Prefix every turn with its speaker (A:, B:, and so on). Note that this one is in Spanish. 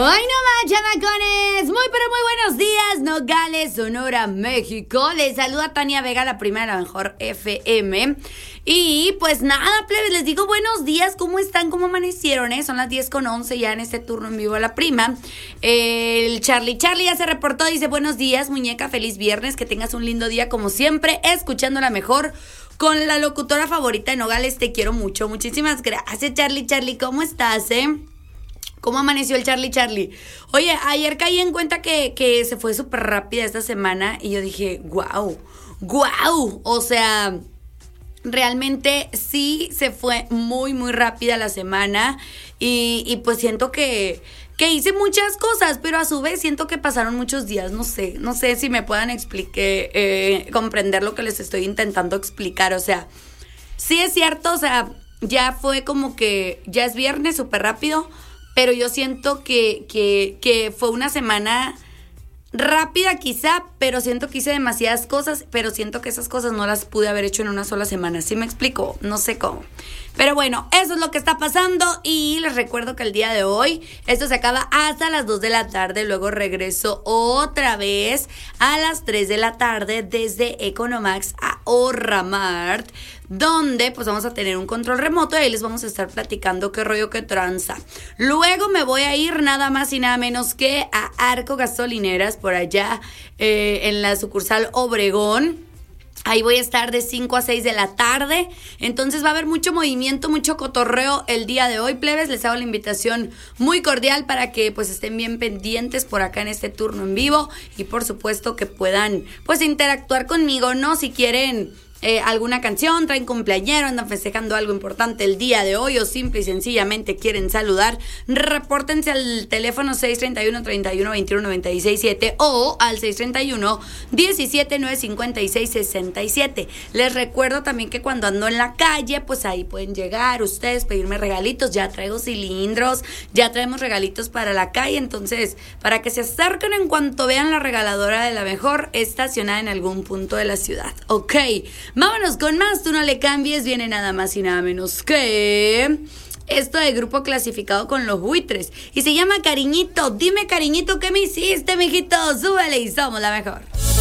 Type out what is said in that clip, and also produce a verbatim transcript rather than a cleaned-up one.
A: ¡Ay, no más, chamacones! Muy, pero muy buenos días, Nogales, Sonora, México. Les saluda Tania Vega, la prima de la mejor F M. Y pues nada, plebes, les digo buenos días. ¿Cómo están? ¿Cómo amanecieron? Eh? Son las diez con once ya en este turno en vivo a la prima. El Charlie Charlie ya se reportó, dice buenos días, muñeca, feliz viernes. Que tengas un lindo día como siempre, escuchando la mejor con la locutora favorita de Nogales. Te quiero mucho, muchísimas gracias, Charlie Charlie. ¿Cómo estás, eh? ¿Cómo amaneció el Charlie Charlie? Oye, ayer caí en cuenta que, que se fue súper rápida esta semana y yo dije, wow, wow, o sea, realmente sí se fue muy, muy rápida la semana y, y pues siento que, que hice muchas cosas, pero a su vez siento que pasaron muchos días, no sé, no sé si me puedan explicar, eh, comprender lo que les estoy intentando explicar, o sea, sí es cierto, o sea, ya fue como que, ya es viernes súper rápido, pero yo siento que, que, que fue una semana rápida quizá, pero siento que hice demasiadas cosas, pero siento que esas cosas no las pude haber hecho en una sola semana. ¿Sí me explico? No sé cómo. Pero bueno, eso es lo que está pasando y les recuerdo que el día de hoy esto se acaba hasta las dos de la tarde, luego regreso otra vez a las tres de la tarde desde Economax a Orramart, donde pues vamos a tener un control remoto y ahí les vamos a estar platicando qué rollo, qué tranza. Luego me voy a ir nada más y nada menos que a Arco Gasolineras por allá eh, en la sucursal Obregón. Ahí voy a estar de cinco a seis de la tarde, entonces va a haber mucho movimiento, mucho cotorreo el día de hoy, plebes. Les hago la invitación muy cordial para que pues estén bien pendientes por acá en este turno en vivo y por supuesto que puedan pues interactuar conmigo, ¿no? Si quieren Eh, alguna canción, traen cumpleañero, andan festejando algo importante el día de hoy o simple y sencillamente quieren saludar, repórtense al teléfono seis tres uno, tres uno, dos uno, nueve seis siete o al seis tres uno, diecisiete, nueve cincuenta y seis, sesenta y siete. Les recuerdo también que cuando ando en la calle, pues ahí pueden llegar ustedes, pedirme regalitos, ya traigo cilindros, ya traemos regalitos para la calle, entonces para que se acerquen en cuanto vean la regaladora de la mejor estacionada en algún punto de la ciudad, ok. Vámonos con más, tú no le cambies, viene nada más y nada menos que esto de Grupo Clasificado con Los Buitres y se llama Cariñito. Dime, cariñito, ¿qué me hiciste, mijito? Súbele y somos la mejor.